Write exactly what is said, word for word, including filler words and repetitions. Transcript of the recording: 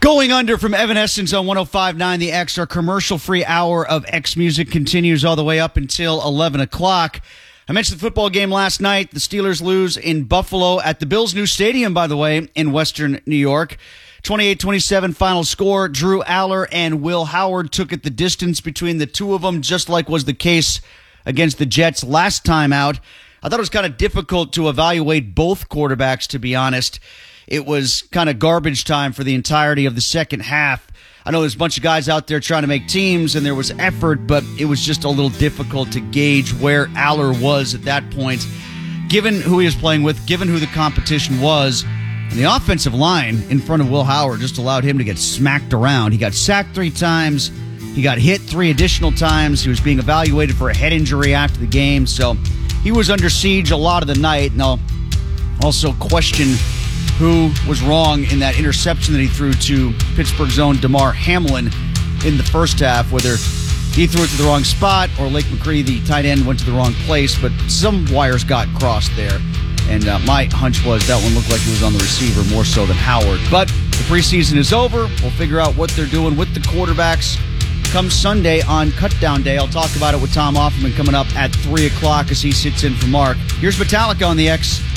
Going Under from Evanescence on one oh five point nine The X. Our commercial-free hour of X Music continues all the way up until eleven o'clock. I mentioned the football game last night. The Steelers lose in Buffalo at the Bills' new stadium, by the way, in Western New York. twenty-eight twenty-seven final score. Drew Aller and Will Howard took it the distance between the two of them, just like was the case against the Jets last time out. I thought it was kind of difficult to evaluate both quarterbacks, to be honest. It was kind of garbage time for the entirety of the second half. I know there's a bunch of guys out there trying to make teams, and there was effort, but it was just a little difficult to gauge where Aller was at that point, given who he was playing with, given who the competition was. And the offensive line in front of Will Howard just allowed him to get smacked around. He got sacked three times. He got hit three additional times. He was being evaluated for a head injury after the game, so he was under siege a lot of the night. And I'll also question who was wrong in that interception that he threw to Pittsburgh's own Damar Hamlin in the first half, whether he threw it to the wrong spot or Lake McCree, the tight end, went to the wrong place, but some wires got crossed there. And uh, my hunch was that one looked like it was on the receiver more so than Howard. But the preseason is over. We'll figure out what they're doing with the quarterbacks come Sunday on Cutdown Day. I'll talk about it with Tom Offerman coming up at three o'clock as he sits in for Mark. Here's Metallica on the X.